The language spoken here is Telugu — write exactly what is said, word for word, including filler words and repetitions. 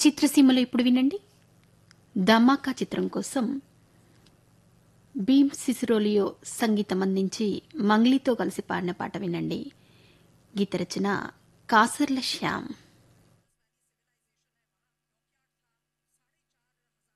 చిత్రసీమలో ఇప్పుడు వినండి. ధమాకా చిత్రం కోసం భీమ్ సిసిరోలియో సంగీతం అందించి మంగ్లీతో కలిసి పాడిన పాట వినండి. గీత రచన కాసర్ల శ్యామ్.